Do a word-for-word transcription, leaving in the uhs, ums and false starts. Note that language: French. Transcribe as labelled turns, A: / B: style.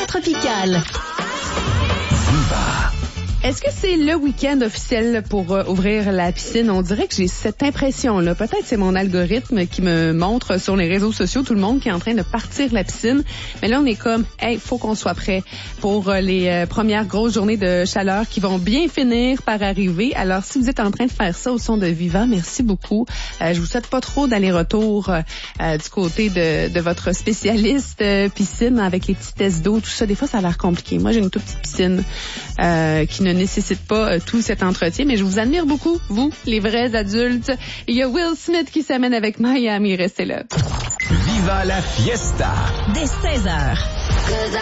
A: tropicale.
B: Viva.
C: Est-ce que c'est le week-end officiel pour euh, ouvrir la piscine? On dirait que j'ai cette impression-là. Peut-être c'est mon algorithme qui me montre sur les réseaux sociaux tout le monde qui est en train de partir la piscine. Mais là, on est comme, hey, faut qu'on soit prêt pour euh, les euh, premières grosses journées de chaleur qui vont bien finir par arriver. Alors, si vous êtes en train de faire ça au son de Viva, merci beaucoup. Euh, je vous souhaite pas trop d'aller-retour euh, du côté de, de votre spécialiste euh, piscine avec les petits tests d'eau, tout ça. Des fois, ça a l'air compliqué. Moi, j'ai une toute petite piscine euh, qui ne nécessite pas euh, tout cet entretien, mais je vous admire beaucoup, vous, les vrais adultes. Il y a Will Smith qui s'amène avec Miami. Restez là.
B: Viva la fiesta.
A: Dès seize heures.